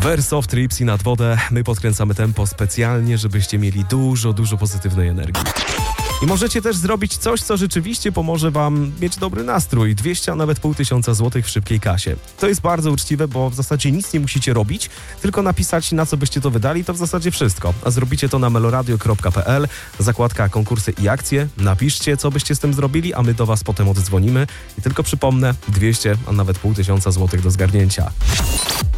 Versoft, Trips i Nad wodę. My podkręcamy tempo specjalnie, żebyście mieli dużo pozytywnej energii. I możecie też zrobić coś, co rzeczywiście pomoże wam mieć dobry nastrój. 200, a nawet 500 złotych w szybkiej kasie. To jest bardzo uczciwe, bo w zasadzie nic nie musicie robić, tylko napisać, na co byście to wydali, to w zasadzie wszystko. A zrobicie to na meloradio.pl, zakładka konkursy i akcje. Napiszcie, co byście z tym zrobili, a my do was potem oddzwonimy. I tylko przypomnę, 200, a nawet 500 złotych do zgarnięcia.